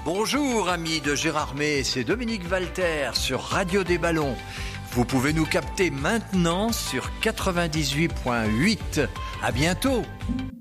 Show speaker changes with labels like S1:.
S1: Bonjour amis de Gérardmer, c'est Dominique Walter sur Radio des Ballons. Vous pouvez nous capter maintenant sur 98.8. À bientôt.